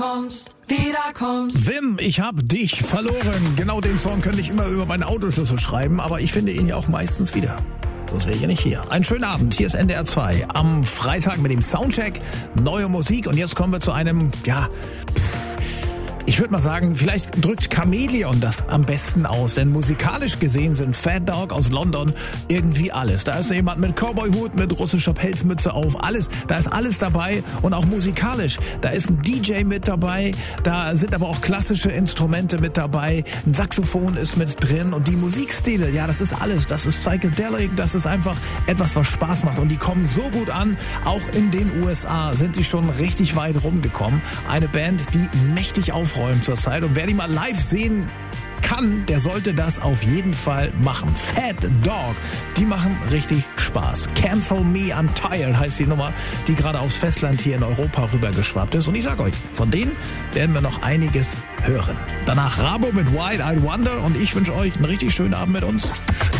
Wim, ich hab dich verloren. Genau den Song könnte ich immer über meinen Autoschlüssel schreiben, aber ich finde ihn ja auch meistens wieder. Sonst wäre ich ja nicht hier. Einen schönen Abend, hier ist NDR 2 am Freitag mit dem Soundcheck, neue Musik und jetzt kommen wir zu einem, ich würde mal sagen, vielleicht drückt Chameleon das am besten aus, denn musikalisch gesehen sind Fat Dog aus London irgendwie alles. Da ist jemand mit Cowboy-Hut, mit russischer Pelzmütze auf, alles, da ist alles dabei und auch musikalisch. Da ist ein DJ mit dabei, da sind aber auch klassische Instrumente mit dabei, ein Saxophon ist mit drin und die Musikstile, ja, das ist alles, das ist Psychedelic, das ist einfach etwas, was Spaß macht und die kommen so gut an, auch in den USA sind sie schon richtig weit rumgekommen. Eine Band, die mächtig aufräumt zurzeit und wer die mal live sehen kann, der sollte das auf jeden Fall machen. Fat Dog, die machen richtig Spaß. Cancel Me I'm Tired heißt die Nummer, die gerade aufs Festland hier in Europa rübergeschwappt ist und ich sag euch, von denen werden wir noch einiges hören. Danach Rabo mit Wide Eyed Wonder und ich wünsche euch einen richtig schönen Abend mit uns.